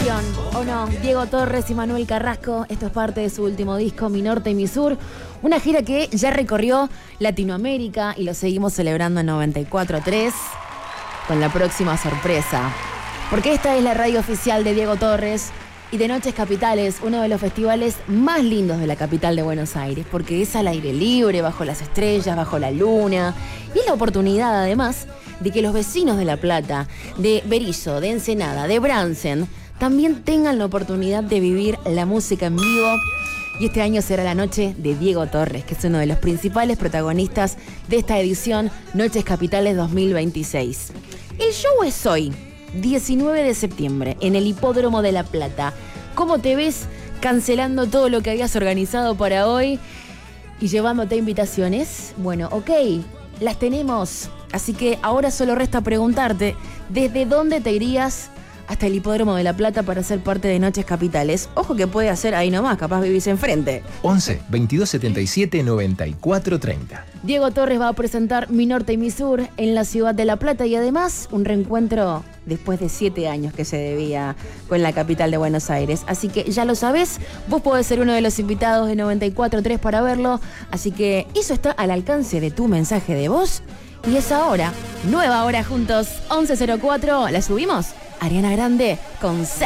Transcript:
canción, ¿o no? Diego Torres y Manuel Carrasco, esto es parte de su último disco, Mi Norte y Mi Sur, una gira que ya recorrió Latinoamérica y lo seguimos celebrando en 94.3 con la próxima sorpresa. Porque esta es la radio oficial de Diego Torres y de Noches Capitales, uno de los festivales más lindos de la capital de Buenos Aires, porque es al aire libre, bajo las estrellas, bajo la luna, y es la oportunidad además de que los vecinos de La Plata, de Berisso, de Ensenada, de Bransen, también tengan la oportunidad de vivir la música en vivo. Y este año será la noche de Diego Torres, que es uno de los principales protagonistas de esta edición Noches Capitales 2026. El show es hoy, 19 de septiembre, en el Hipódromo de La Plata. ¿Cómo te ves cancelando todo lo que habías organizado para hoy y llevándote invitaciones? Bueno, ok, las tenemos. Así que ahora solo resta preguntarte, ¿desde dónde te irías hasta el Hipódromo de La Plata para ser parte de Noches Capitales? Ojo que puede hacer ahí nomás, capaz vivís enfrente. 11 22 77 94 30. Diego Torres va a presentar Mi Norte y Mi Sur en la ciudad de La Plata y además un reencuentro después de 7 años que se debía con la capital de Buenos Aires. Así que ya lo sabés, vos podés ser uno de los invitados de 94.3 para verlo. Así que eso está al alcance de tu mensaje de voz. Y es ahora, nueva hora juntos, 11.04, ¿la subimos? Ariana Grande con